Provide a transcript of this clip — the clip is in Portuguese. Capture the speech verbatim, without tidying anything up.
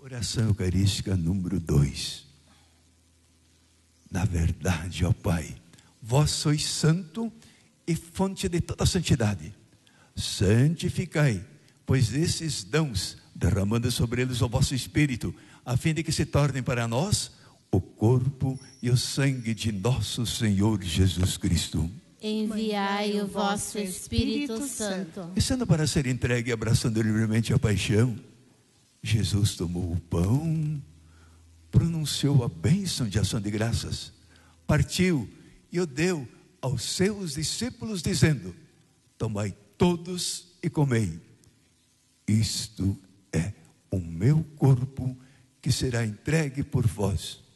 Oração eucarística número dois. Na verdade, ó Pai, vós sois santo e fonte de toda santidade. Santificai, pois esses dons, derramando sobre eles o vosso Espírito, a fim de que se tornem para nós o corpo e o sangue de nosso Senhor Jesus Cristo. Enviai o vosso Espírito Santo. E sendo para ser entregue, abraçando livremente a paixão, Jesus tomou o pão, pronunciou a bênção de ação de graças, partiu e o deu aos seus discípulos, dizendo: tomai todos e comei. Isto é o meu corpo, que será entregue por vós.